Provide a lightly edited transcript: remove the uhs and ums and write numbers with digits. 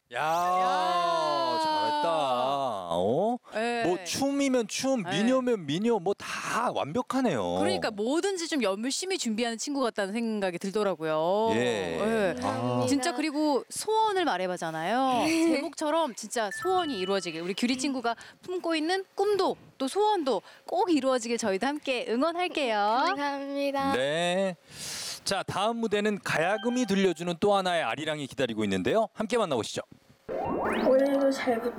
야, 잘했다. 네. 뭐 춤이면 춤, 미녀면 미녀, 뭐 다 완벽하네요. 그러니까 뭐든지 좀 열심히 준비하는 친구 같다는 생각이 들더라고요. 예. 감사합니다. 진짜 그리고 소원을 말해봐잖아요. 제목처럼 진짜 소원이 이루어지길 우리 규리 친구가 품고 있는 꿈도 또 소원도 꼭 이루어지길 저희도 함께 응원할게요. 감사합니다. 네. 자, 다음 무대는 가야금이 들려주는 또 하나의 아리랑이 기다리고 있는데요. 함께 만나보시죠. 올해도 잘 부탁.